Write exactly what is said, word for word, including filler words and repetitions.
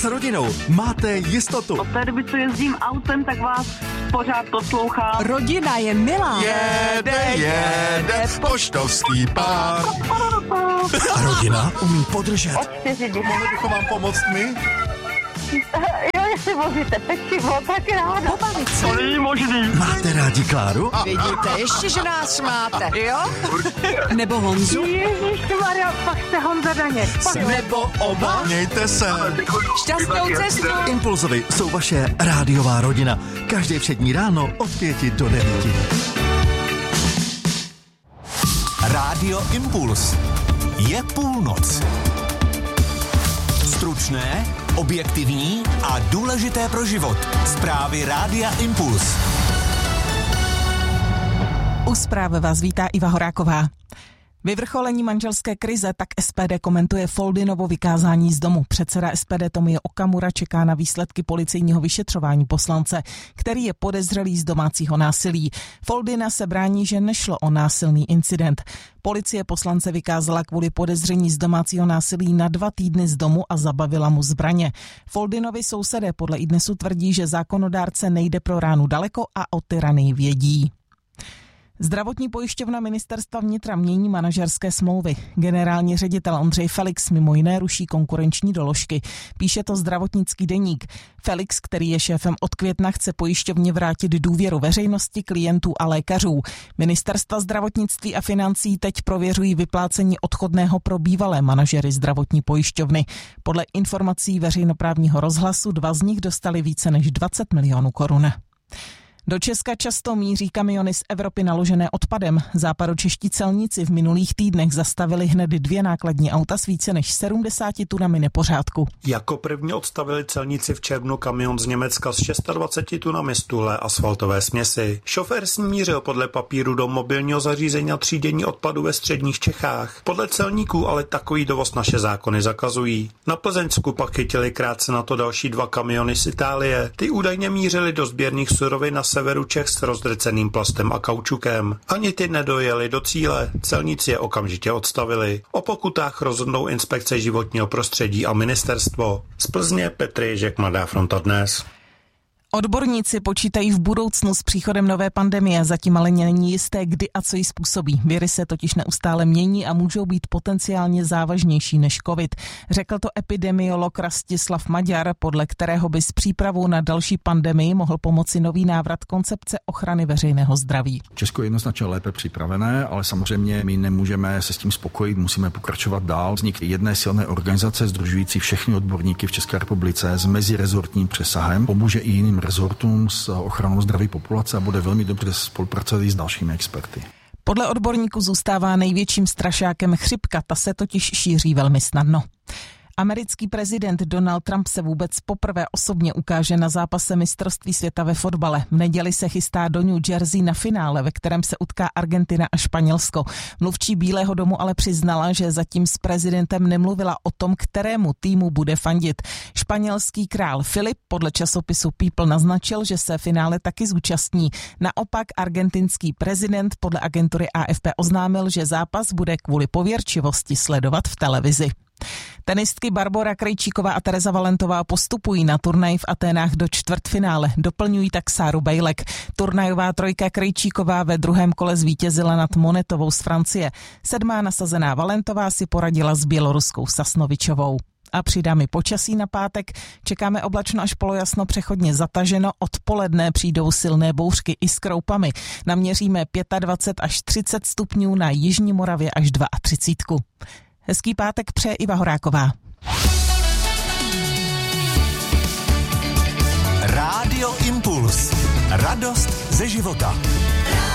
S rodinou máte jistotu. Od té doby, co jezdím autem, tak vás pořád poslouchám. Rodina je milá. Jede, jede, poštovský pár. A rodina umí podržet. Od čtyři dny. Mohli bychom vám pomoct my? Jo, jestli vozíte pečivo, tak ráda. Pobavit se. To není možný. Máte rádi Kláru? Vidíte, ještě, že nás máte, jo? Nebo Honzu? Ježišmarja, pak jste Honza Daněk. Nebo oba? Mějte se. Šťastnou cestu. Impulzovi jsou vaše rádiová rodina. Každé všední ráno od pěti do devíti. Rádio Impuls. Je půlnoc. Stručné, objektivní a důležité pro život. Zprávy Rádia Impuls. U zprávy vás vítá Iva Horáková. Vyvrcholení manželské krize, tak S P D komentuje Foldynovo vykázání z domu. Předseda S P D Tomio Okamura čeká na výsledky policejního vyšetřování poslance, který je podezřelý z domácího násilí. Foldyna se brání, že nešlo o násilný incident. Policie poslance vykázala kvůli podezření z domácího násilí na dva týdny z domu a zabavila mu zbraně. Foldynovi sousedé podle iDnesu tvrdí, že zákonodárce nejde pro ránu daleko a o tyranii vědí. Zdravotní pojišťovna ministerstva vnitra mění manažerské smlouvy. Generální ředitel Ondřej Felix mimo jiné ruší konkurenční doložky. Píše to Zdravotnický deník. Felix, který je šéfem od května, chce pojišťovně vrátit důvěru veřejnosti, klientů a lékařů. Ministerstva zdravotnictví a financí teď prověřují vyplácení odchodného pro bývalé manažery zdravotní pojišťovny. Podle informací veřejnoprávního rozhlasu dva z nich dostali více než dvacet milionů korun. Do Česka často míří kamiony z Evropy naložené odpadem. Západočeští celníci v minulých týdnech zastavili hned dvě nákladní auta s více než sedmdesáti tunami nepořádku. Jako první odstavili celníci v červnu kamion z Německa s dvaceti šesti tunami stuhlé asfaltové směsi. Šofér s ním mířil podle papíru do mobilního zařízení na třídění odpadu ve středních Čechách. Podle celníků ale takový dovoz naše zákony zakazují. Na Plzeňsku pak chytili krátce na to další dva kamiony z Itálie. Ty údajně mířili do sběrných surovin na severu Čech s rozdrceným plastem a kaučukem. Ani ty nedojeli do cíle, celníci je okamžitě odstavili. O pokutách rozhodnou inspekce životního prostředí a ministerstvo. Z Plzně Petr Ježek, Mladá fronta dnes. Odborníci počítají v budoucnu s příchodem nové pandemie, zatím ale není jisté, kdy a co ji způsobí. Viry se totiž neustále mění a můžou být potenciálně závažnější než covid. Řekl to epidemiolog Rastislav Maďar, podle kterého by s přípravou na další pandemii mohl pomoci nový návrat koncepce ochrany veřejného zdraví. Česko je jednoznačně lépe připravené, ale samozřejmě my nemůžeme se s tím spokojit, musíme pokračovat dál. Vznik jedné silné organizace sdružující všechny odborníky v České republice s mezirezortním přesahem pomůže i jiným rezortům s ochranou zdraví populace a bude velmi dobře spolupracovat i s dalšími experty. Podle odborníků zůstává největším strašákem chřipka, ta se totiž šíří velmi snadno. Americký prezident Donald Trump se vůbec poprvé osobně ukáže na zápase mistrovství světa ve fotbale. V neděli se chystá do New Jersey na finále, ve kterém se utká Argentina a Španělsko. Mluvčí Bílého domu ale přiznala, že zatím s prezidentem nemluvila o tom, kterému týmu bude fandit. Španělský král Filip podle časopisu People naznačil, že se finále taky zúčastní. Naopak argentinský prezident podle agentury A F P oznámil, že zápas bude kvůli pověrčivosti sledovat v televizi. Tenistky Barbora Krejčíková a Tereza Valentová postupují na turnaj v Aténách do čtvrtfinále. Doplňují tak Sáru Bejlek. Turnajová trojka Krejčíková ve druhém kole zvítězila nad Monetovou z Francie. Sedmá nasazená Valentová si poradila s běloruskou Sasnovičovou. A přidáme počasí na pátek. Čekáme oblačno až polojasno, přechodně zataženo. Odpoledne přijdou silné bouřky i s kroupami. Naměříme dvacet pět až třicet stupňů, na jižní Moravě až třicet dva. Hezký pátek přeje Iva Horáková. Rádio Impuls. Radost ze života.